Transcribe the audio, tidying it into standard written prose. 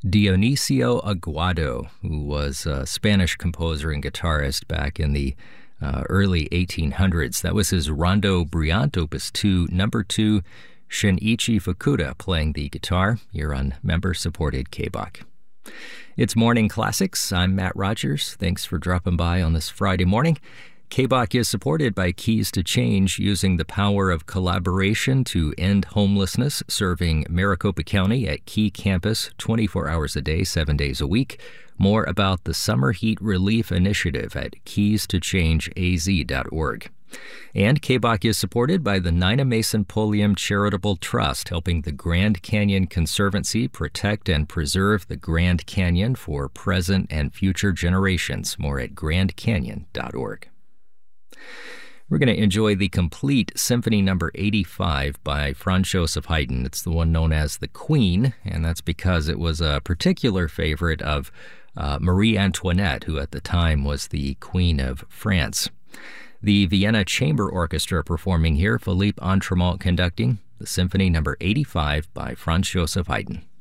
Dionisio Aguado, who was a Spanish composer and guitarist back in the early 1800s. That was his Rondo Brillante, Opus 2, number 2, Shinichi Fukuda playing the guitar here on member-supported KBOC. It's Morning Classics. I'm Matt Rogers. Thanks for dropping by on this Friday morning. KBOC is supported by Keys to Change, using the power of collaboration to end homelessness, serving Maricopa County at Key Campus 24 hours a day, 7 days a week. More about the Summer Heat Relief Initiative at keystochangeaz.org. And KBOC is supported by the Nina Mason Pulliam Charitable Trust, helping the Grand Canyon Conservancy protect and preserve the Grand Canyon for present and future generations. More at grandcanyon.org. We're going to enjoy the complete Symphony Number 85 by Franz Joseph Haydn. It's the one known as the Queen, and that's because it was a particular favorite of Marie Antoinette, who at the time was the Queen of France. The Vienna Chamber Orchestra performing here, Philippe Entremont conducting, the Symphony Number 85 by Franz Joseph Haydn.